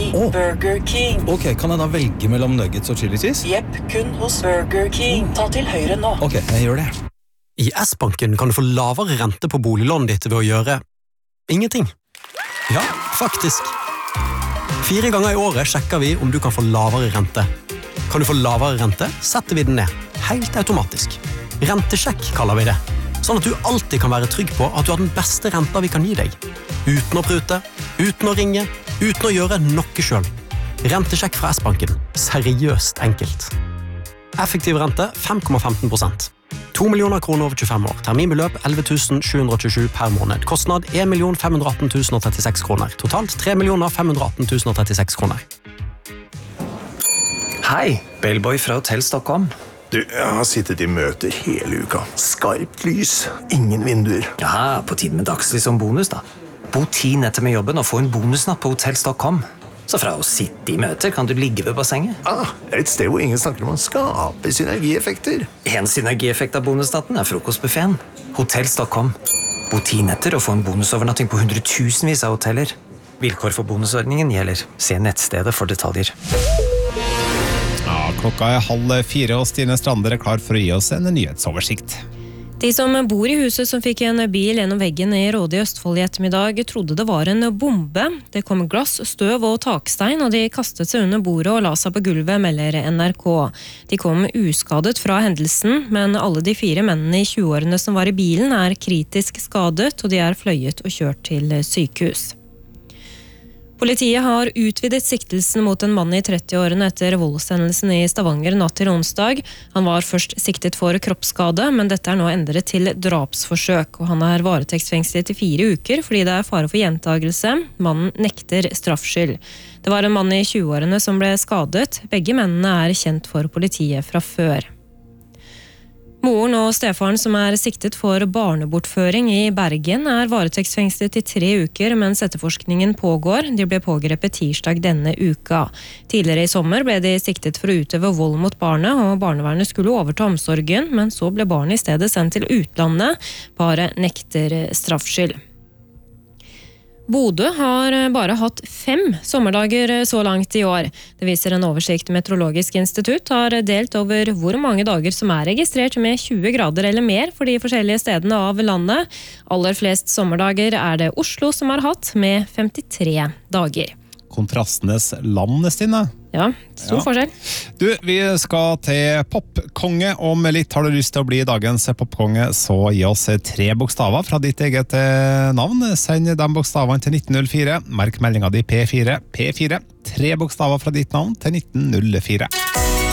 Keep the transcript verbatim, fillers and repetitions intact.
oh. Burger King. Ok, kan jeg da velge mellom nuggets og chili cheese? Jepp, kun hos Burger King. Ta til høyre nå. Ok, jeg gjør det. I S-banken kan du få lavere rente på boliglånet ditt ved å gjøre ingenting. Ja, faktisk. Fire ganger i året sjekker vi om du kan få lavere rente. Kan du få lavere rente, setter vi den ned. Helt automatisk. Rentesjekk kaller vi det. Sånn at du alltid kan være trygg på at du har den beste renta vi kan gi deg. Uten å prute, uten å ringe, uten å gjøre noe selv. Rentesjekk fra S-banken. Seriøst enkelt. Effektiv rente fem komma femten prosent. to millioner kroner over tjuefem år. Terminbeløp elleve tusen sju hundre tjuesju per måned. Kostnad en million fem hundre atten tusen trettiseks kroner. Totalt tre millioner fem hundre atten tusen trettiseks kroner. Hei, Bellboy fra Hotell Stockholm. Du, jeg har sittet i møter hele uka. Skarpt lys, ingen vinduer. Ja, på tiden med dagslys som bonus da. Bo ti netter med jobben og få en bonusnatt på Hotell Stockholm. Så fra å sitte i møter kan du ligge ved bassenget. Ah, et sted hvor ingen snakker om å skape synergieffekter. En synergieffekt av bonusnatten er frokostbuffeten. Hotell Stockholm. Bo ti netter og få en bonusovernatting på hundretusenvis av hoteller. Vilkår for bonusordningen gjelder. Se nettstedet for detaljer. Ja, klokka er halv fire, og Stine Strander er klar for å gi oss en nyhetsoversikt. De som bor i huset som fikk en bil gjennom veggen i Råde i Østfold i ettermiddag, trodde det var en bombe. Det kom glass, støv og takstein, og de kastet seg under bordet og la seg på gulvet, melder N R K. De kom uskadet fra hendelsen, men alle de fire mennene i tjueårene som var i bilen er kritisk skadet, og de er fløyet og kjørt til sykehus. Politiet har utvidet siktelsen mot en mann i trettiårene etter voldshendelsen i Stavanger natt til onsdag. Han var først siktet for kroppsskade, men dette er nå endret til drapsforsøk, og han er varetektsfengslet i fire uker fordi det er fare for gjentagelse. Mannen nekter straffskyld. Det var en mann i tjueårene som ble skadet. Begge mennene er kjent for politiet fra før. Moren og stefaren som er siktet for barnebortføring i Bergen er varetektsfengslet i tre uker mens etterforskningen pågår. De ble pågrepet tirsdag denne uka. Tidligere i sommer ble de siktet for å utøve vold mot barnet, og barnevernet skulle overta omsorgen, men så ble barnet i stedet sendt til utlandet. Paret nekter straffskyld. Bodø har bare hatt fem sommerdager så langt i år. Det viser en oversikt Meteorologisk institutt har delt over hvor mange dager som er registrert med tjue grader eller mer for de forskjellige stedene av landet. Aller flest sommerdager er det Oslo som har hatt, med femtitre dager. Kontrastenes land, Stine. Ja, stor ja. forskjell. Du, vi skal til popkonge. Om litt har du lyst til å bli dagens popkonge, så gi oss tre bokstaver fra ditt eget navn. Send de bokstavene til nitten null fire. Merk meldingen di P fire. P fire. Tre bokstaver fra ditt navn til nitten null fire.